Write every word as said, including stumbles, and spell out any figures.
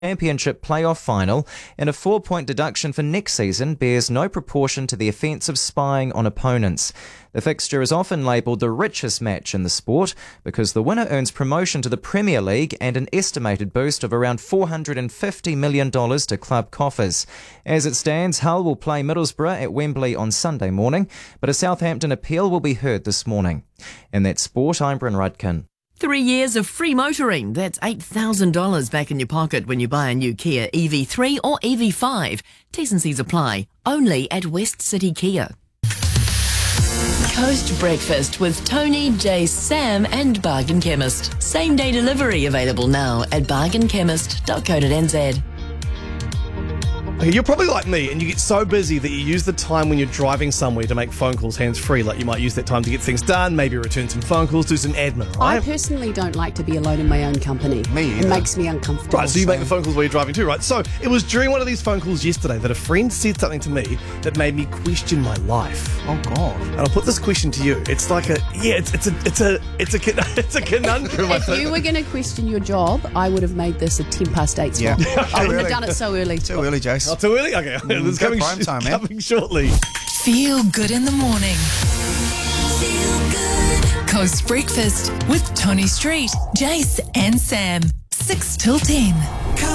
Championship playoff final, and a four-point deduction for next season bears no proportion to the offence of spying on opponents. The fixture is often labelled the richest match in the sport because the winner earns promotion to the Premier League and an estimated boost of around four hundred fifty million dollars to club coffers. As it stands, Hull will play Middlesbrough at Wembley on Sunday morning, but a Southampton appeal will be heard this morning. In that sport, I'm Bryn Rudkin. Three years of free motoring. That's eight thousand dollars back in your pocket when you buy a new Kia E V three or E V five. T's and C's apply. Only at West City Kia. Coast Breakfast with Tony, Jace, Sam and Bargain Chemist. Same day delivery available now at bargain chemist dot co dot n z. Okay, you're probably like me and you get so busy that you use the time when you're driving somewhere to make phone calls hands-free. Like you might use that time to get things done, maybe return some phone calls, do some admin, right? I personally don't like to be alone in my own company. Me either. It makes me uncomfortable. Right, so you make the phone calls while you're driving too, right? So it was during one of these phone calls yesterday that a friend said something to me that made me question my life. Oh God! And I'll put this question to you. It's like a yeah, it's it's a it's a it's a it's a conundrum. If you were going to question your job, I would have made this a ten past eight spot. Yeah. I wouldn't Too have done it so early. Too early, Jace. Not too early. Okay, Mm, this is go coming, prime time, man. coming shortly. Feel good in the morning. Feel good. Coast Breakfast with Tony Street, Jace and Sam. six till ten.